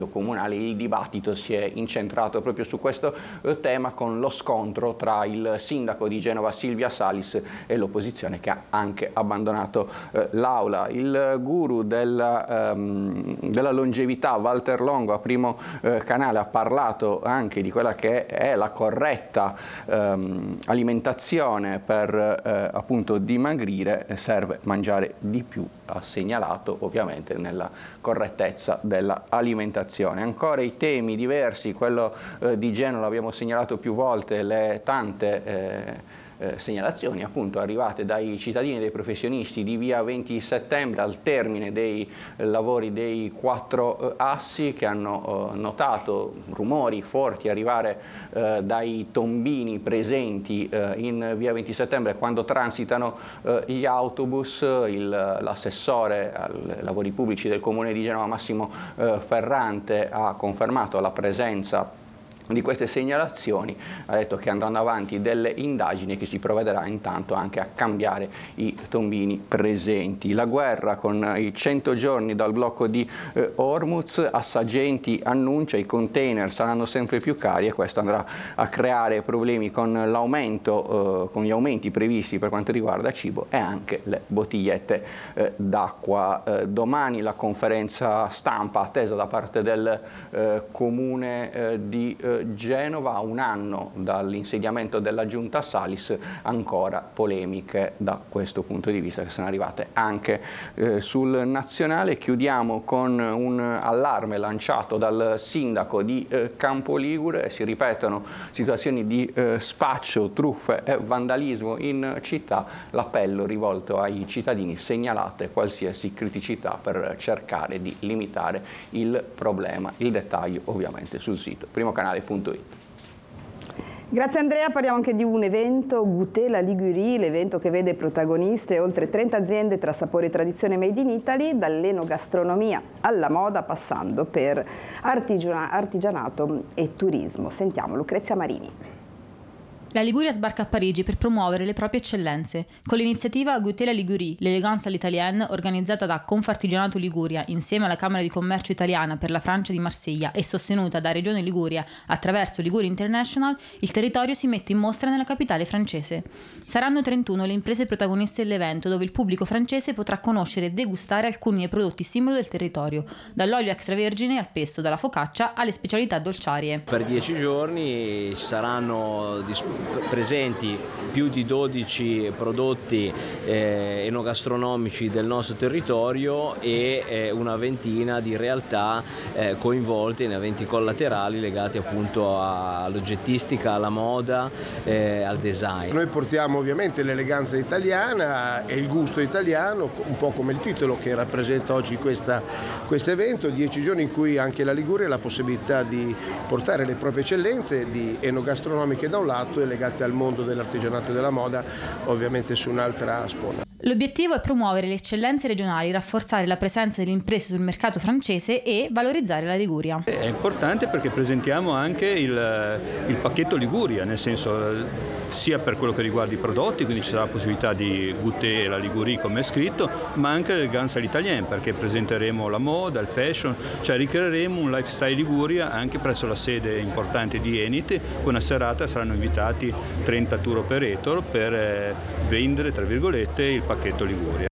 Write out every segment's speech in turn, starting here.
comunale. Il dibattito si è incentrato proprio su questo tema, con lo scontro tra il sindaco di Genova Silvia Salis e l'opposizione, che ha anche abbandonato l'aula. Il guru della longevità Walter Longo a Primo Canale ha parlato anche di quella che è la corretta alimentazione per appunto dimagrire. Serve mangiare di più, ha segnalato, ovviamente nella correttezza dell'alimentazione. Ancora i temi diversi, quello di Genova l'abbiamo segnalato più volte, le tante segnalazioni appunto arrivate dai cittadini e dai professionisti di via 20 settembre al termine dei lavori dei 4 assi, che hanno notato rumori forti arrivare dai tombini presenti in via 20 settembre quando transitano gli autobus. L'assessore ai lavori pubblici del Comune di Genova Massimo Ferrante ha confermato la presenza di queste segnalazioni, ha detto che andranno avanti delle indagini e che si provvederà intanto anche a cambiare i tombini presenti. La guerra con i 100 giorni dal blocco di Hormuz, Assaggenti annuncia i container saranno sempre più cari e questo andrà a creare problemi con l'aumento, con gli aumenti previsti per quanto riguarda cibo e anche le bottigliette d'acqua. Domani la conferenza stampa attesa da parte del Comune di Genova, un anno dall'insediamento della giunta Salis, ancora polemiche da questo punto di vista che sono arrivate anche sul nazionale. Chiudiamo con un allarme lanciato dal sindaco di Campoligure. Si ripetono situazioni di spaccio, truffe e vandalismo in città. L'appello rivolto ai cittadini: segnalate qualsiasi criticità per cercare di limitare il problema. Il dettaglio ovviamente sul sito primocanale.it. Grazie Andrea, parliamo anche di un evento, Goûter la Ligurie, l'evento che vede protagoniste oltre 30 aziende tra sapore e tradizione made in Italy, dall'enogastronomia alla moda passando per artigianato e turismo. Sentiamo Lucrezia Marini. La Liguria sbarca a Parigi per promuovere le proprie eccellenze. Con l'iniziativa Goûter la Ligurie, l'élégance à l'italienne, organizzata da Confartigianato Liguria insieme alla Camera di Commercio Italiana per la Francia di Marsiglia e sostenuta da Regione Liguria attraverso Liguria International, il territorio si mette in mostra nella capitale francese. Saranno 31 le imprese protagoniste dell'evento, dove il pubblico francese potrà conoscere e degustare alcuni dei prodotti simbolo del territorio, dall'olio extravergine al pesto, dalla focaccia alle specialità dolciarie. Per 10 giorni ci saranno presenti più di 12 prodotti enogastronomici del nostro territorio e una ventina di realtà coinvolte in eventi collaterali legati appunto all'oggettistica, alla moda, al design. Noi portiamo ovviamente l'eleganza italiana e il gusto italiano, un po' come il titolo che rappresenta oggi questo evento, 10 giorni in cui anche la Liguria ha la possibilità di portare le proprie eccellenze di enogastronomiche da un lato e legate al mondo dell'artigianato e della moda, ovviamente su un'altra sponda. L'obiettivo è promuovere le eccellenze regionali, rafforzare la presenza delle imprese sul mercato francese e valorizzare la Liguria. È importante perché presentiamo anche il pacchetto Liguria, nel senso sia per quello che riguarda i prodotti, quindi ci sarà la possibilità di goûter la Ligurie come è scritto, ma anche l'eleganza all'italienne, perché presenteremo la moda, il fashion, cioè ricreeremo un lifestyle Liguria anche presso la sede importante di Enit. Con una serata saranno invitati 30 tour operator per vendere, tra virgolette, il pacchetto Liguria.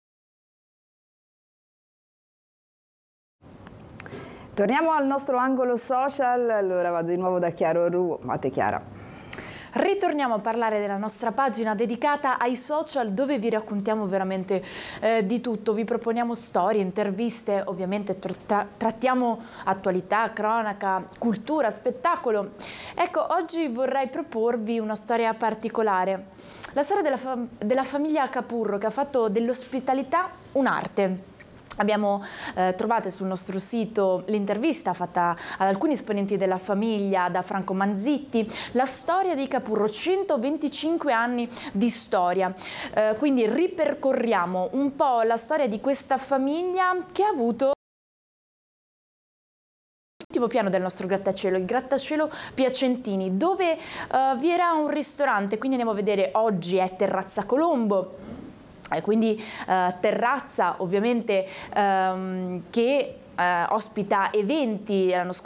Torniamo al nostro angolo social, allora vado di nuovo da Chiara Ru. A te Chiara. Ritorniamo a parlare della nostra pagina dedicata ai social, dove vi raccontiamo veramente di tutto. Vi proponiamo storie, interviste, ovviamente trattiamo attualità, cronaca, cultura, spettacolo. Ecco, oggi vorrei proporvi una storia particolare. La storia della famiglia Capurro, che ha fatto dell'ospitalità un'arte. Abbiamo trovato sul nostro sito l'intervista fatta ad alcuni esponenti della famiglia, da Franco Manzitti, la storia dei Capurro, 125 anni di storia. Quindi ripercorriamo un po' la storia di questa famiglia che ha avuto l'ultimo piano del nostro grattacielo, il grattacielo Piacentini, dove vi era un ristorante, quindi andiamo a vedere. Oggi è Terrazza Colombo. Quindi terrazza ovviamente che ospita eventi. L'anno scorso